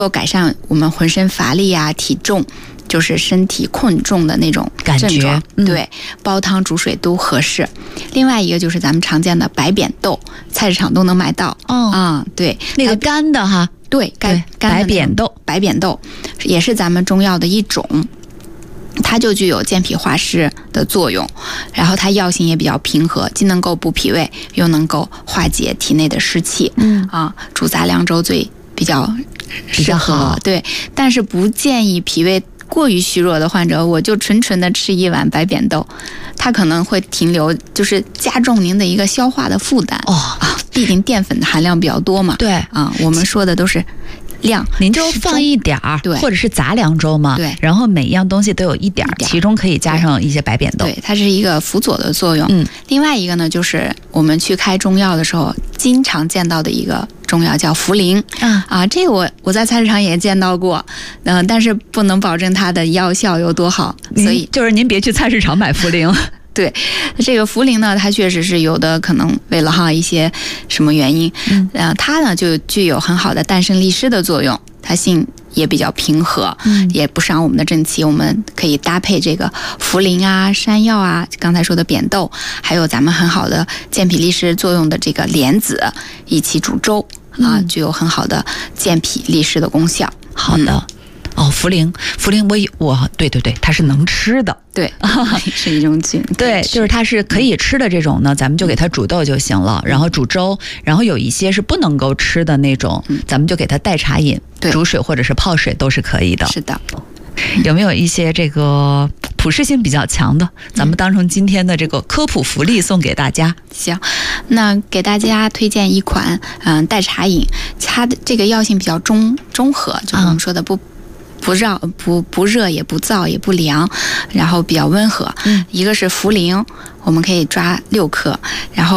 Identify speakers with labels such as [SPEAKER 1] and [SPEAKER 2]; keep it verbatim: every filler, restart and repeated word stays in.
[SPEAKER 1] 改善我们浑身乏力啊、体重，就是身体困重的那种症状。
[SPEAKER 2] 嗯、
[SPEAKER 1] 对，煲汤煮水都合适。另外一个就是咱们常见的白扁豆，菜市场都能买到。
[SPEAKER 2] 哦，
[SPEAKER 1] 啊、嗯，对，
[SPEAKER 2] 那个干的哈，
[SPEAKER 1] 对，干干
[SPEAKER 2] 白扁豆，
[SPEAKER 1] 白扁豆也是咱们中药的一种。它就具有健脾化湿的作用，然后它药性也比较平和，既能够补脾胃，又能够化解体内的湿气。
[SPEAKER 2] 嗯
[SPEAKER 1] 啊，煮杂粮粥最比较
[SPEAKER 2] 比较好，
[SPEAKER 1] 对，但是不建议脾胃过于虚弱的患者，我就纯纯的吃一碗白扁豆，它可能会停留，就是加重您的一个消化的负担。
[SPEAKER 2] 哦，
[SPEAKER 1] 啊，毕竟淀粉的含量比较多嘛。
[SPEAKER 2] 对
[SPEAKER 1] 啊，我们说的都是量，
[SPEAKER 2] 您就放一点儿，
[SPEAKER 1] 对，
[SPEAKER 2] 或者是杂粮粥嘛，
[SPEAKER 1] 对，
[SPEAKER 2] 然后每一样东西都有一点儿，其中可以加上一些白扁豆，
[SPEAKER 1] 对，它是一个辅佐的作用。
[SPEAKER 2] 嗯，
[SPEAKER 1] 另外一个呢，就是我们去开中药的时候，经常见到的一个中药叫茯苓
[SPEAKER 2] 啊
[SPEAKER 1] 啊，这个我我在菜市场也见到过，嗯、呃，但是不能保证它的药效有多好，所以
[SPEAKER 2] 就是您别去菜市场买茯苓。
[SPEAKER 1] 对，这个茯苓呢，它确实是有的，可能为了哈一些什么原因，嗯，呃，它呢就具有很好的淡渗利湿的作用，它性也比较平和，嗯，也不伤我们的正气。我们可以搭配这个茯苓啊、山药啊，刚才说的扁豆，还有咱们很好的健脾利湿作用的这个莲子，一起煮粥啊，
[SPEAKER 2] 嗯、
[SPEAKER 1] 具有很好的健脾利湿的功效。
[SPEAKER 2] 好的。嗯哦，茯苓，茯苓我我对对对，它是能吃的，
[SPEAKER 1] 对，是一种菌，
[SPEAKER 2] 对，就是它是可以吃的这种呢，咱们就给它煮豆就行了，然后煮粥，然后有一些是不能够吃的那种，咱们就给它代茶饮，煮水或者是泡水都是可以的。
[SPEAKER 1] 是的，
[SPEAKER 2] 有没有一些这个普适性比较强的，咱们当成今天的这个科普福利送给大家？
[SPEAKER 1] 行，那给大家推荐一款嗯、呃、代茶饮，它的这个药性比较中中和，就是我们说的不。嗯不热不不热也不燥也不凉，然后比较温和。嗯，一个是茯苓，我们可以抓六克，然后